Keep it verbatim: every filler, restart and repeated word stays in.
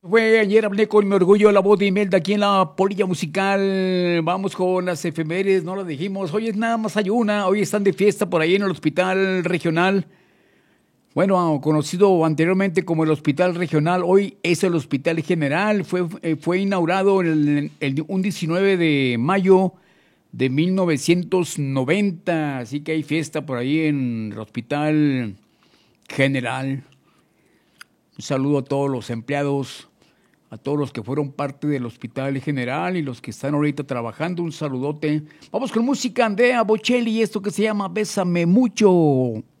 Fue ayer hablé con mi orgullo la voz de Imelda aquí en la Polilla Musical. Vamos con las efemérides, no lo dijimos. Hoy es nada más hay una. Hoy están de fiesta por ahí en el Hospital Regional. Bueno, conocido anteriormente como el Hospital Regional, hoy es el Hospital General. Fue, eh, fue inaugurado el, el, un diecinueve de mayo de mil novecientos noventa. Así que hay fiesta por ahí en el Hospital General. Un saludo a todos los empleados, a todos los que fueron parte del Hospital General y los que están ahorita trabajando. Un saludote. Vamos con música, Andrea Bocelli, esto que se llama Bésame Mucho.